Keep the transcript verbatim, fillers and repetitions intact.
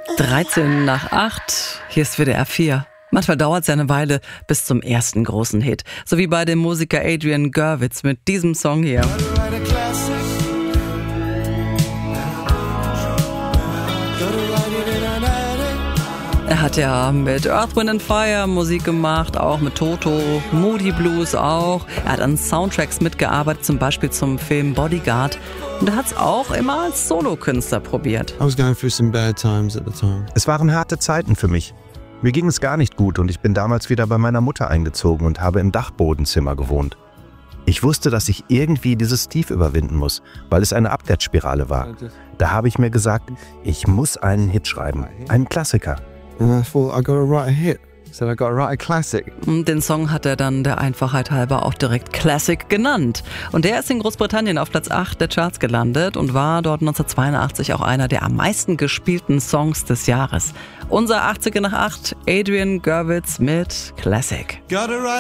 dreizehn nach acht, hier ist W D R vier. Manchmal dauert es ja eine Weile bis zum ersten großen Hit. So wie bei dem Musiker Adrian Gurwitz mit diesem Song hier. Er hat ja mit Earth, Wind and Fire Musik gemacht, auch mit Toto, Moody Blues auch. Er hat an Soundtracks mitgearbeitet, zum Beispiel zum Film Bodyguard. Und er hat es auch immer als Solokünstler probiert. I was going through some bad times at the time. Es waren harte Zeiten für mich. Mir ging es gar nicht gut und ich bin damals wieder bei meiner Mutter eingezogen und habe im Dachbodenzimmer gewohnt. Ich wusste, dass ich irgendwie dieses Tief überwinden muss, weil es eine Abwärtsspirale war. Da habe ich mir gesagt, ich muss einen Hit schreiben, einen Klassiker. And I thought, I gotta write a hit. So I gotta write a classic. Und den Song hat er dann der Einfachheit halber auch direkt Classic genannt. Und der ist in Großbritannien auf Platz acht der Charts gelandet und war dort neunzehnhundertzweiundachtzig auch einer der am meisten gespielten Songs des Jahres. Unser achtziger nach acht, Adrian Gurwitz mit Classic.